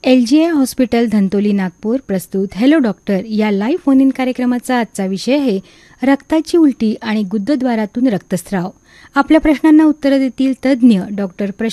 LGI hospital Dhantoli Nagpur प्रस्तुत hello doctor या live phone in कार्यक्रमाचा आजचा विषय आहे रक्ताची उलटी आणि गुदद्वारातून रक्तस्राव. आपल्या प्रश्नांना उत्तरं देतील तज्ज्ञ डॉक्टर